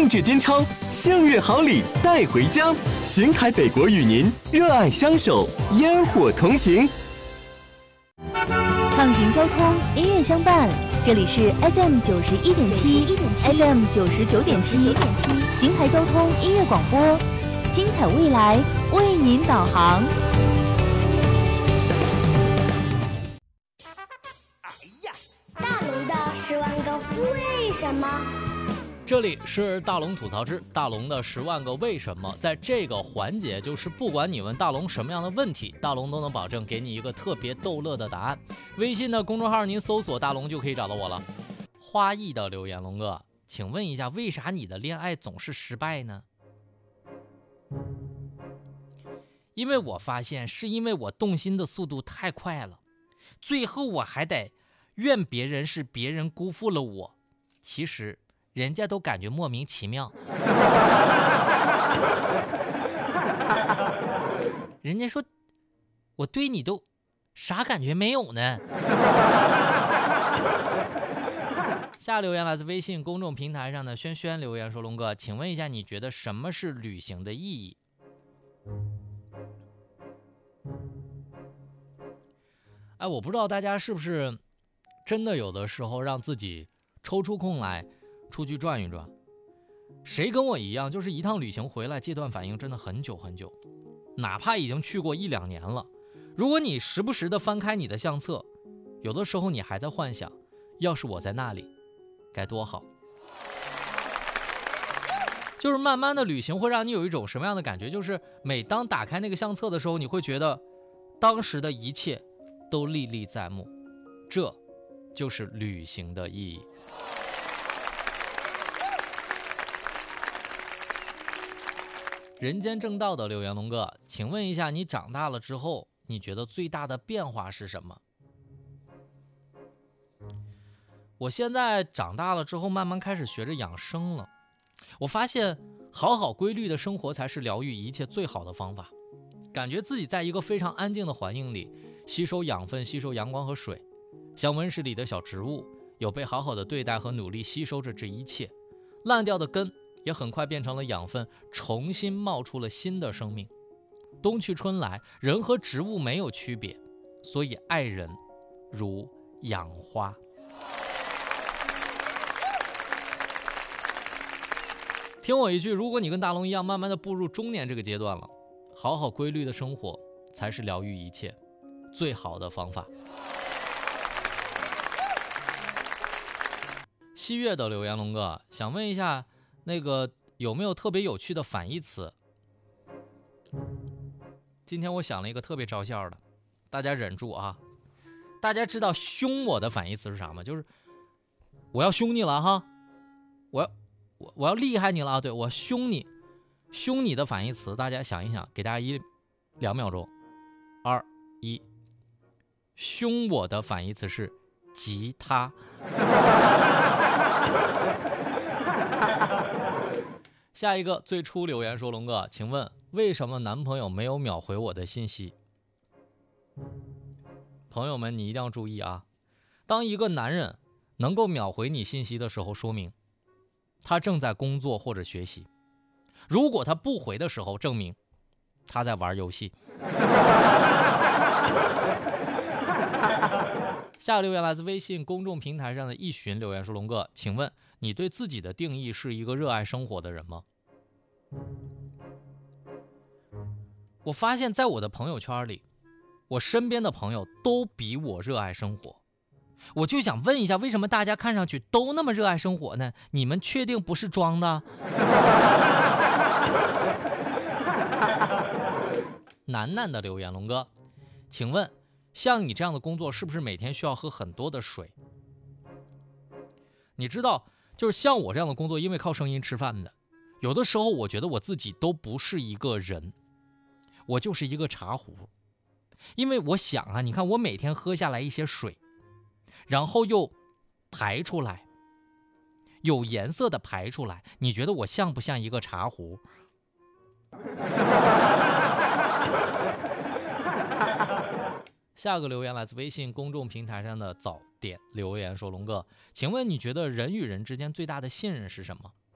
定制金钞，幸运好礼带回家。邢台北国与您热爱相守，烟火同行。 畅行交通，音乐相伴。这里是 FM91.7，FM 99.7，邢台交通音乐广播，精彩未来为您导航。 大龙的10万个为什么？ 这里是大龙吐槽之大龙的10万个为什么。在这个环节，就是不管你问大龙什么样的问题，大龙都能保证给你一个特别逗乐的答案。微信的公众号您搜索大龙就可以找到我了。花艺的留言，龙哥，请问一下，为啥你的恋爱总是失败呢？因为我发现是因为我动心的速度太快了，最后我还得怨别人是别人辜负了我，其实人家都感觉莫名其妙。人家说我对你都啥感觉没有呢？下留言来自微信公众平台上的轩轩留言说，龙哥，请问一下，你觉得什么是旅行的意义？哎，我不知道大家是不是真的有的时候让自己抽出空来出去转一转。谁跟我一样，就是一趟旅行回来戒断反应真的很久很久，哪怕已经去过1-2年了，如果你时不时的翻开你的相册，有的时候你还在幻想，要是我在那里该多好。就是慢慢的旅行会让你有一种什么样的感觉，就是每当打开那个相册的时候，你会觉得当时的一切都历历在目，这就是旅行的意义。人间正道的留言，龙哥，请问一下，你长大了之后，你觉得最大的变化是什么？我现在长大了之后，慢慢开始学着养生了。我发现好好规律的生活才是疗愈一切最好的方法。感觉自己在一个非常安静的环境里，吸收养分，吸收阳光和水，像温室里的小植物，有被好好的对待和努力吸收着这一切，烂掉的根也很快变成了养分，重新冒出了新的生命。冬去春来，人和植物没有区别，所以爱人如养花。听我一句，如果你跟大龙一样慢慢的步入中年这个阶段了，好好规律的生活才是疗愈一切最好的方法。西月的留言，龙哥想问一下，那个有没有特别有趣的反义词？今天我想了一个特别招笑的，大家忍住啊！大家知道凶我的反义词是啥吗？就是我要凶你了哈，我要厉害你了啊！对，我凶你，凶你的反义词，大家想一想，给大家1-2秒钟，2、1，凶我的反义词是吉他。下一个最初留言说，龙哥，请问为什么男朋友没有秒回我的信息？朋友们，你一定要注意啊！当一个男人能够秒回你信息的时候，说明他正在工作或者学习；如果他不回的时候，证明他在玩游戏。下个留言来自微信公众平台上的一寻留言说，龙哥，请问你对自己的定义是一个热爱生活的人吗？我发现在我的朋友圈里，我身边的朋友都比我热爱生活。我就想问一下，为什么大家看上去都那么热爱生活呢？你们确定不是装的？楠楠的留言，龙哥，请问像你这样的工作是不是每天需要喝很多的水？你知道，就是像我这样的工作，因为靠声音吃饭的，有的时候我觉得我自己都不是一个人，我就是一个茶壶。因为我想啊，你看我每天喝下来一些水，然后又排出来，有颜色的排出来，你觉得我像不像一个茶壶？下个留言来自微信公众平台上的早点留言说，龙哥，请问你觉得人与人之间最大的信任是什么？